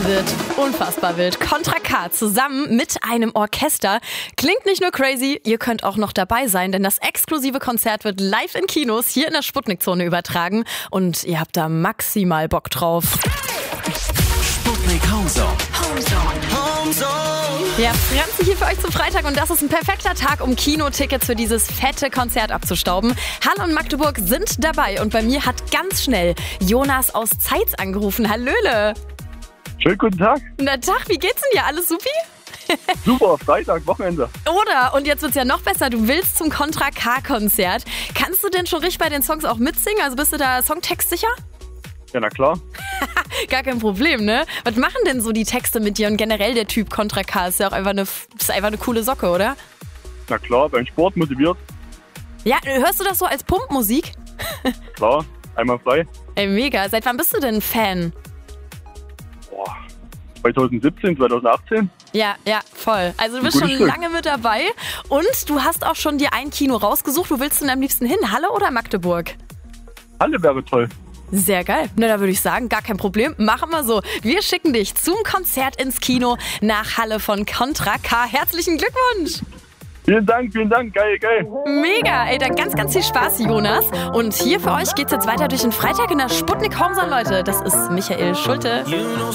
Es wird unfassbar wild. Contra K zusammen mit einem Orchester. Klingt nicht nur crazy, ihr könnt auch noch dabei sein, denn das exklusive Konzert wird live in Kinos hier in der Sputnik-Zone übertragen und ihr habt da maximal Bock drauf. Sputnik Homezone. Ja, Franzi hier für euch zum Freitag und das ist ein perfekter Tag, um Kinotickets für dieses fette Konzert abzustauben. Halle und Magdeburg sind dabei und bei mir hat ganz schnell Jonas aus Zeitz angerufen. Hallöle! Schönen guten Tag. Na Tag, wie geht's denn dir? Alles supi? Super, Freitag, Wochenende. Oder, und jetzt wird's ja noch besser, du willst zum Contra K-Konzert. Kannst du denn schon richtig bei den Songs auch mitsingen? Also bist du da songtextsicher? Ja, na klar. Gar kein Problem, ne? Was machen denn so die Texte mit dir und generell der Typ Contra K? Ist ja auch einfach eine coole Socke, oder? Na klar, beim Sport motiviert. Ja, hörst du das so als Pumpmusik? Klar, einmal frei. Ey, mega. Seit wann bist du denn Fan? Boah, 2017, 2018. Ja, voll. Also du bist schon lange mit dabei und du hast auch schon dir ein Kino rausgesucht. Wo willst du denn am liebsten hin? Halle oder Magdeburg? Halle wäre toll. Sehr geil. Na, da würde ich sagen, gar kein Problem. Machen wir so. Wir schicken dich zum Konzert ins Kino nach Halle von Contra K. Herzlichen Glückwunsch! Vielen Dank, geil. Mega, ey, dann ganz, ganz viel Spaß, Jonas. Und hier für euch geht's jetzt weiter durch den Freitag in der Sputnik Homezone, Leute. Das ist Michael Schulte.